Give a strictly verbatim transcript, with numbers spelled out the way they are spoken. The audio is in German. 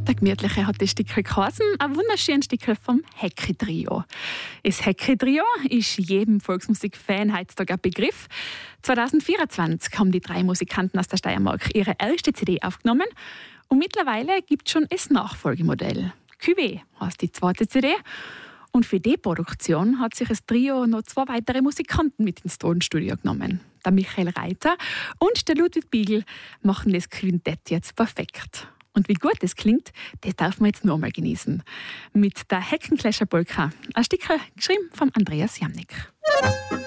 Der Gemütliche hat das Stückchen geheißen, ein wunderschönes Stückchen vom Hecki-Trio. Das Hecki-Trio ist jedem Volksmusikfan heutzutage ein Begriff. zwanzig vierundzwanzig haben die drei Musikanten aus der Steiermark ihre erste C D aufgenommen und mittlerweile gibt es schon das Nachfolgemodell. Cuvée heißt die zweite C D. Und für die Produktion hat sich das Trio noch zwei weitere Musikanten mit ins Tonstudio genommen. Der Michael Reiter und der Ludwig Biegel machen das Quintett jetzt perfekt. Und wie gut das klingt, das darf man jetzt noch mal genießen. Mit der Heckenclasher Polka, ein Stück geschrieben von Andreas Jamnik.